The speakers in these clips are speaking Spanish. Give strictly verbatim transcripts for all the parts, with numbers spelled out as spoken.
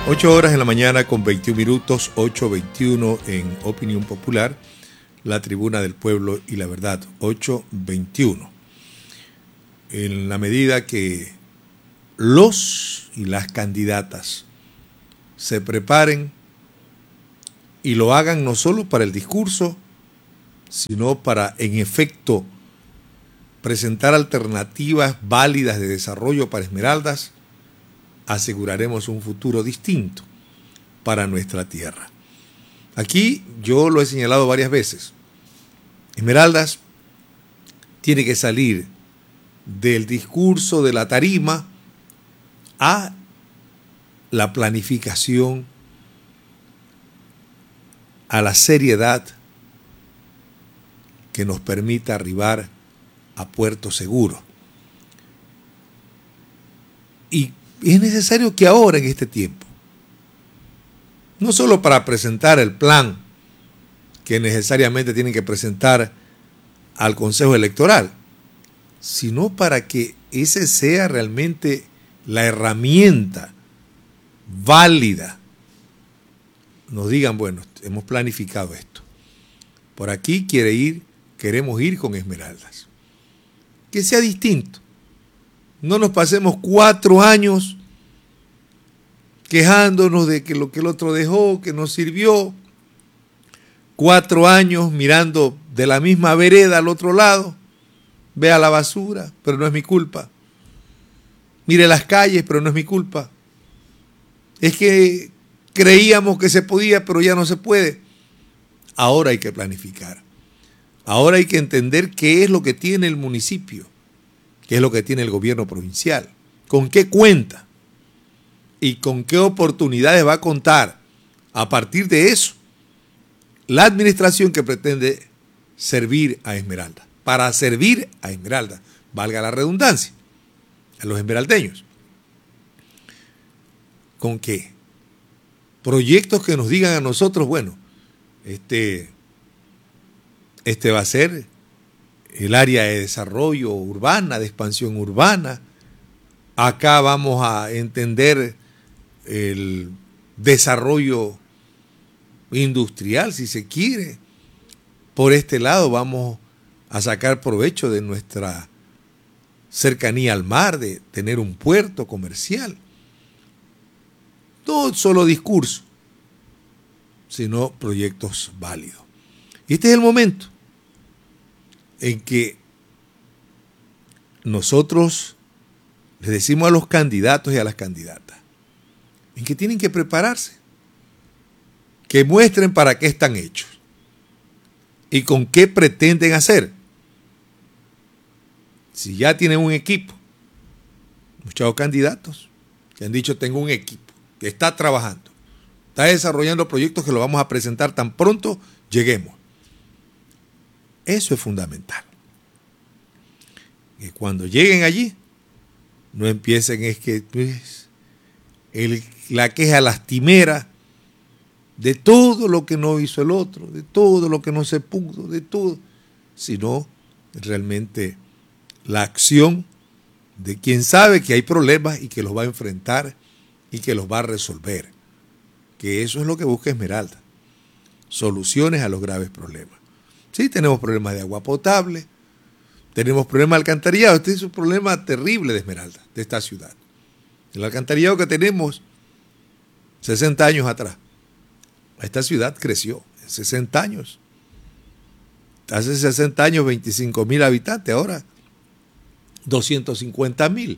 Ocho horas en la mañana con veintiún minutos, ocho veintiuno en Opinión Popular, la Tribuna del Pueblo y la Verdad, ocho veintiuno. En la medida que los y las candidatas se preparen y lo hagan no solo para el discurso, sino para, en efecto, presentar alternativas válidas de desarrollo para Esmeraldas, aseguraremos un futuro distinto para nuestra tierra. Aquí yo lo he señalado varias veces. Esmeraldas tiene que salir del discurso de la tarima a la planificación, a la seriedad que nos permita arribar a puerto seguro. Y es necesario que ahora, en este tiempo, no solo para presentar el plan que necesariamente tienen que presentar al Consejo Electoral, sino para que ese sea realmente la herramienta válida. Nos digan, bueno, hemos planificado esto. Por aquí quiere ir, queremos ir con Esmeraldas. Que sea distinto. No nos pasemos cuatro años quejándonos de que lo que el otro dejó, que no sirvió. Cuatro años mirando de la misma vereda al otro lado. Vea la basura, pero no es mi culpa. Mire las calles, pero no es mi culpa. Es que creíamos que se podía, pero ya no se puede. Ahora hay que planificar. Ahora hay que entender qué es lo que tiene el municipio, qué es lo que tiene el gobierno provincial, con qué cuenta y con qué oportunidades va a contar. A partir de eso, la administración que pretende servir a Esmeralda, para servir a Esmeralda, valga la redundancia, a los esmeraldeños. ¿Con qué? Proyectos que nos digan a nosotros, bueno, este, este va a ser el área de desarrollo urbana, de expansión urbana. Acá vamos a entender el desarrollo industrial, si se quiere. Por este lado vamos a sacar provecho de nuestra cercanía al mar, de tener un puerto comercial. No solo discurso, sino proyectos válidos. Y este es el momento en que nosotros les decimos a los candidatos y a las candidatas en que tienen que prepararse, que muestren para qué están hechos y con qué pretenden hacer. Si ya tienen un equipo, muchos candidatos que han dicho tengo un equipo que está trabajando, está desarrollando proyectos que lo vamos a presentar tan pronto lleguemos. Eso es fundamental. Que cuando lleguen allí, no empiecen es que pues, el, la queja lastimera de todo lo que no hizo el otro, de todo lo que no se pudo, de todo, sino realmente la acción de quien sabe que hay problemas y que los va a enfrentar y que los va a resolver. Que eso es lo que busca Esmeralda. Soluciones a los graves problemas. Sí, tenemos problemas de agua potable, tenemos problemas de alcantarillado. Este es un problema terrible de Esmeralda, de esta ciudad. El alcantarillado que tenemos sesenta años atrás. Esta ciudad creció en sesenta años. Hace sesenta años, veinticinco mil habitantes, ahora doscientos cincuenta mil.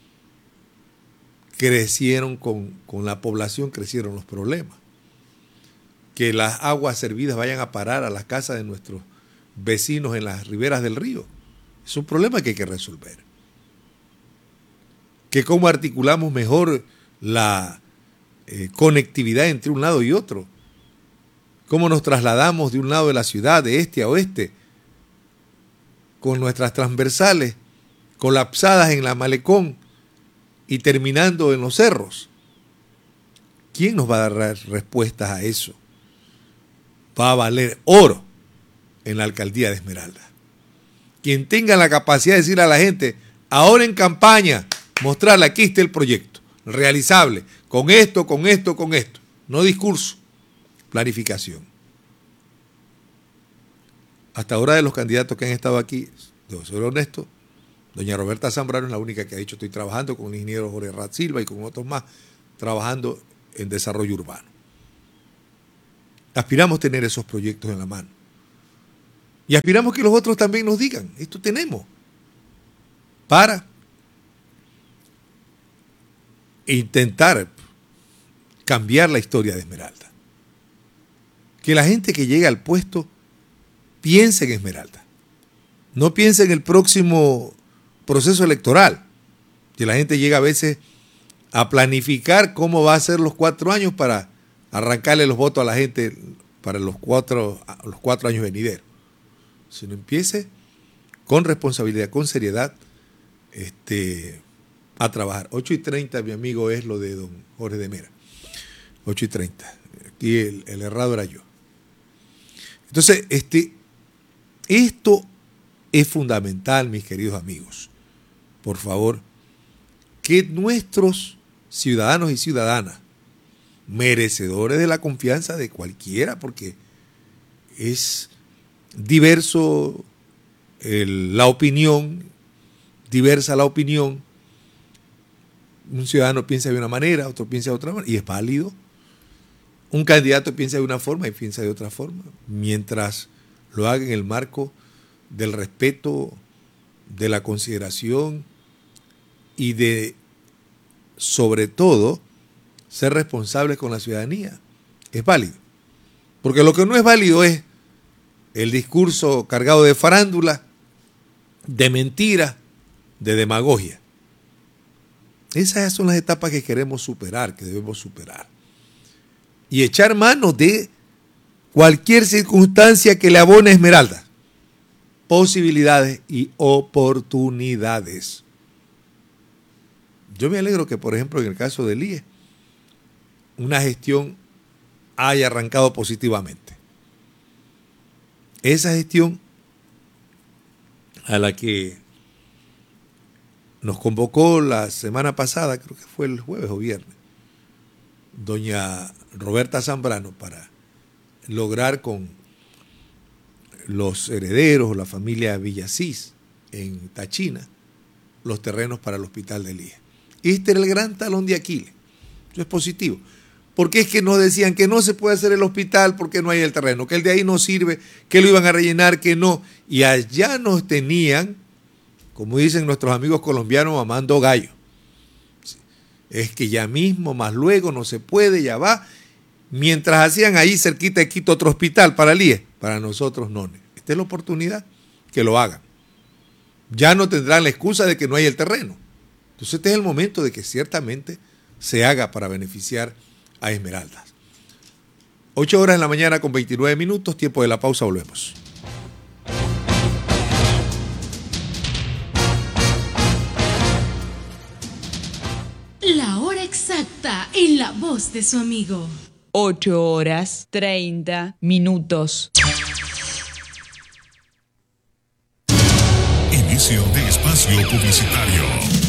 Crecieron con, con la población, crecieron los problemas. Que las aguas servidas vayan a parar a las casas de nuestros vecinos en las riberas del río. Es un problema que hay que resolver. Que cómo articulamos mejor la eh, conectividad entre un lado y otro. Cómo nos trasladamos de un lado de la ciudad, de este a oeste, con nuestras transversales colapsadas en la malecón y terminando en los cerros. ¿Quién nos va a dar respuestas a eso? Va a valer oro en la alcaldía de Esmeralda. Quien tenga la capacidad de decirle a la gente, ahora en campaña, mostrarle, aquí está el proyecto, realizable, con esto, con esto, con esto. No discurso, planificación. Hasta ahora de los candidatos que han estado aquí, debo ser honesto, doña Roberta Zambrano es la única que ha dicho estoy trabajando con el ingeniero Jorge Rat Silva y con otros más, trabajando en desarrollo urbano. Aspiramos a tener esos proyectos en la mano. Y aspiramos que los otros también nos digan, esto tenemos, para intentar cambiar la historia de Esmeralda. Que la gente que llega al puesto piense en Esmeralda. No piense en el próximo proceso electoral. Que la gente llega a veces a planificar cómo va a ser los cuatro años para arrancarle los votos a la gente para los cuatro, los cuatro años venideros. Sino empiece con responsabilidad, con seriedad, este, a trabajar. ocho y treinta, mi amigo, es lo de don Jorge de Mera. ocho y treinta. Aquí el, el errado era yo. Entonces, este, esto es fundamental, mis queridos amigos. Por favor, que nuestros ciudadanos y ciudadanas, merecedores de la confianza de cualquiera, porque es diverso el, la opinión, diversa la opinión. Un ciudadano piensa de una manera, otro piensa de otra manera, y es válido. Un candidato piensa de una forma y piensa de otra forma, mientras lo haga en el marco del respeto, de la consideración y de, sobre todo, ser responsables con la ciudadanía. Es válido. Porque lo que no es válido es el discurso cargado de farándula, de mentira, de demagogia. Esas son las etapas que queremos superar, que debemos superar. Y echar mano de cualquier circunstancia que le abone a Esmeralda. Posibilidades y oportunidades. Yo me alegro que, por ejemplo, en el caso del I E, una gestión haya arrancado positivamente. Esa gestión a la que nos convocó la semana pasada, creo que fue el jueves o viernes, doña Roberta Zambrano, para lograr con los herederos, la familia Villasís en Tachina, los terrenos para el hospital del I E. Este era el gran talón de Aquiles. Eso es positivo. Porque es que nos decían que no se puede hacer el hospital porque no hay el terreno, que el de ahí no sirve, que lo iban a rellenar, que no. Y allá nos tenían, como dicen nuestros amigos colombianos, mamando gallo. Es que ya mismo, más luego, no se puede, ya va. Mientras hacían ahí cerquita de Quito otro hospital para el I E, para nosotros no. Esta es la oportunidad que lo hagan. Ya no tendrán la excusa de que no hay el terreno. Entonces este es el momento de que ciertamente se haga para beneficiar a Esmeraldas. ocho horas en la mañana con veintinueve minutos, tiempo de la pausa, volvemos. La hora exacta en la voz de su amigo. ocho horas treinta minutos. Inicio de espacio publicitario.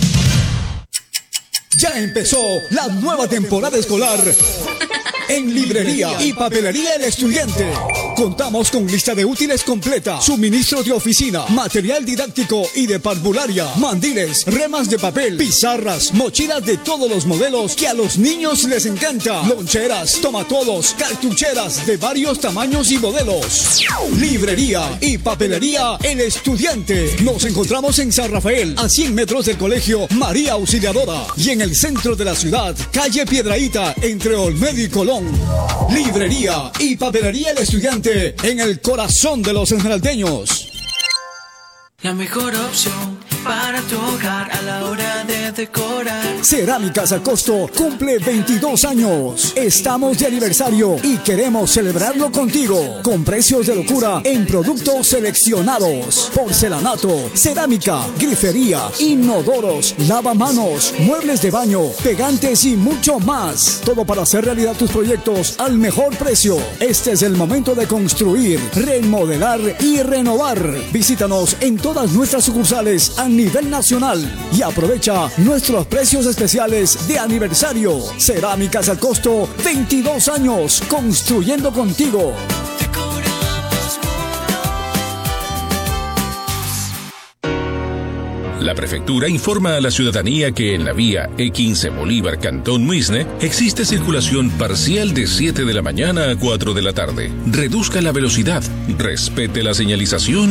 Ya empezó la nueva temporada escolar en Librería y Papelería El Estudiante. Contamos con lista de útiles completa, suministro de oficina, material didáctico y de parvularia, mandiles, remas de papel, pizarras, mochilas de todos los modelos que a los niños les encanta, loncheras, tomatodos, cartucheras de varios tamaños y modelos. Librería y Papelería El Estudiante. Nos encontramos en San Rafael, a cien metros del Colegio María Auxiliadora, y en el centro de la ciudad, calle Piedrahíta, entre Olmedo y Colón. Librería y Papelería El Estudiante, en el corazón de los esmeraldeños. La mejor opción para tu hogar a la hora de decorar. Cerámicas al Costo cumple veintidós años. Estamos de aniversario y queremos celebrarlo contigo. Con precios de locura en productos seleccionados. Porcelanato, cerámica, grifería, inodoros, lavamanos, muebles de baño, pegantes y mucho más. Todo para hacer realidad tus proyectos al mejor precio. Este es el momento de construir, remodelar y renovar. Visítanos en todas nuestras sucursales a nivel nacional y aprovecha nuestros precios especiales de aniversario. Cerámicas al costo, veintidós años construyendo contigo. La prefectura informa a la ciudadanía que en la vía E quince Bolívar Cantón Muisne existe circulación parcial de siete de la mañana a cuatro de la tarde. Reduzca la velocidad, respete la señalización